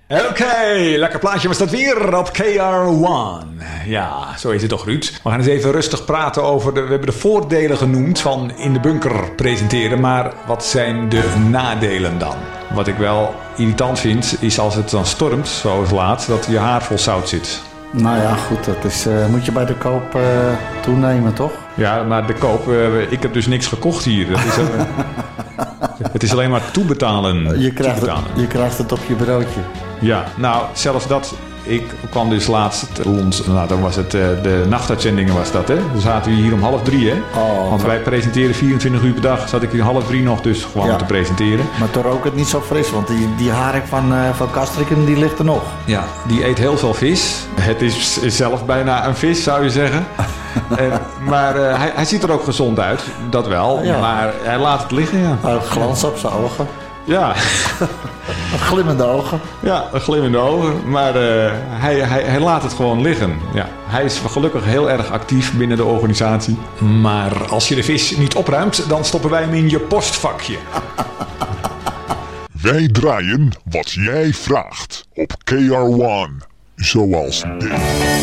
Oké, lekker plaatje was dat weer op KR1. Ja, zo is het toch, Ruud. We gaan eens even rustig praten over we hebben de voordelen genoemd van in de bunker presenteren. Maar wat zijn de nadelen dan? Wat ik wel irritant vind, is als het dan stormt, zoals laat, dat je haar vol zout zit. Nou ja, goed, dat is, moet je bij de koop toenemen, toch? Ja, maar de koop, ik heb dus niks gekocht hier. Dat is, het is alleen maar toebetalen. Je krijgt het op je broodje. Ja, nou, zelfs dat. Ik kwam dus laatst, dan was het de nachtuitzendingen was dat, hè? Dan zaten we hier om 2:30, hè? Want wij presenteren 24 uur per dag. Zat ik hier 2:30 nog dus gewoon te presenteren. Maar toch ook het niet zo fris, want die haring van Castricum, die ligt er nog. Ja, die eet heel veel vis. Het is zelf bijna een vis, zou je zeggen. Maar hij ziet er ook gezond uit, dat wel. Ja. Maar hij laat het liggen, ja. Glans op zijn ogen. Ja. Glimmende ogen. Ja, glimmende ogen. Maar hij laat het gewoon liggen. Ja. Hij is gelukkig heel erg actief binnen de organisatie. Maar als je de vis niet opruimt, dan stoppen wij hem in je postvakje. Wij draaien wat jij vraagt op KR1. Zoals dit.